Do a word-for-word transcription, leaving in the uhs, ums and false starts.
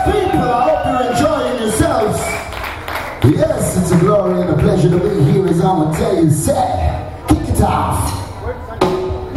people, I hope you're enjoying yourselves. Yes, it's a glory and a pleasure to be here, as I'm gonna tell you. Say, kick it off.